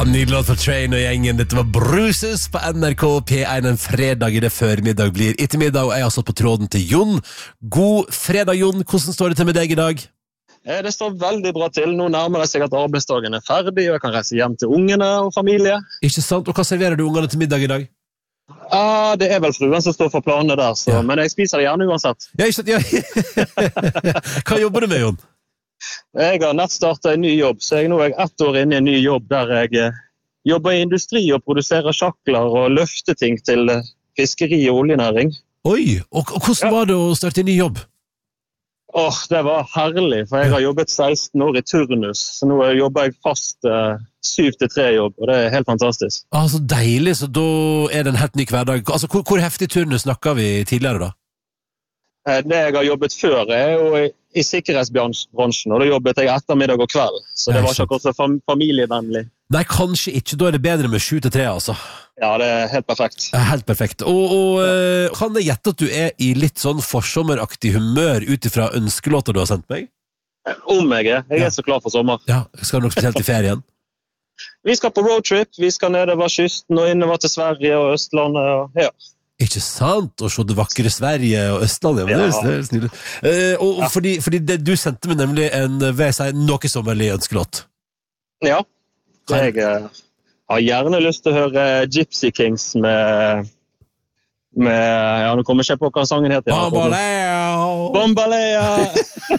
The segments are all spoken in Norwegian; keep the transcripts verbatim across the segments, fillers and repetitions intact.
Nydelig låt for Train og gjengen. Dette var Bruces på N R K P én en fredag i det førmiddag blir ettermiddag, og jeg har satt på tråden til Jon. God fredag, Jon. Hvordan står det til med deg i dag? Det står veldig bra til. Nå nærmer det seg at arbeidsdagen er ferdig, og jeg kan reise hjem til ungene og familie. Ikke sant? Og hva serverer du ungene til middag i dag? Ah, det er vel fruen som står for planene der, så, ja. Men jeg spiser det gjerne uansett. Ja, ikke sant? Ja. Hva jobber du med, Jon? Jeg har nett startet en ny jobb, så jeg nå er ett år inne i en ny jobb der jeg eh, jobber i industri og produserer sjakler og løfter ting til fiskeri og oljenæring. Oi, og, og hvordan ja. Var det å starte en ny jobb? Åh, det var herlig, for jeg har jobbet seksten år i turnus, så nå jobber jeg fast eh, syv til tre jobb, og det er helt fantastisk. Ah, så deilig, så da er det en helt ny hverdag. Altså, hvor, hvor heftig turnus snakker vi tidligere da? Det jeg har jobbet før er jo i, i sikkerhetsbransjen, og da jobbet jeg ettermiddag og kveld, så det var ikke akkurat så fam- familievennlig. Nei, kanskje ikke, da er det bedre med sju til tre, altså. Ja, det er helt perfekt. Helt perfekt. Og, og ja. Kan jeg gjette at du er i litt sånn forsommeraktig humør utifra ønskelåter du har sendt meg? Om jeg er. Jeg er ja. Så klar for sommer. Ja, skal du nok spesielt i ferien? Vi skal på roadtrip, vi skal nedover kysten og innover til Sverige og Østlandet, og ja. Ikke sant? Å se det vakre Sverige og Østlandet. Ja. Det er snill. Eh, og ja. fordi, fordi det, du sendte meg nemlig en, vil jeg si, noe sommerlig ønskelåt. Ja. Jeg uh, har gjerne lyst til å høre Gypsy Kings med, med ja, nå kommer jeg ikke på hva sangen heter. Bombaleo! Bombaleo!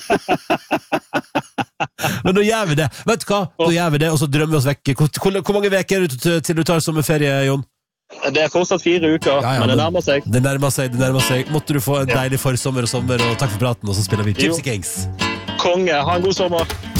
Men da gjør vi det. Vet du hva? Da gjør vi det, og så drømmer vi oss vekk. Hvor, hvor, hvor mange veker er det til du tar sommerferie, Jon? Det er fortsatt fire uker, ja, ja, men det nærmer seg. Det nærmer seg, det nærmer seg. Måtte du få en deilig forsommer og sommer, og takk for praten, og så spiller vi Gypsy Kings. Konge, ha en god sommer.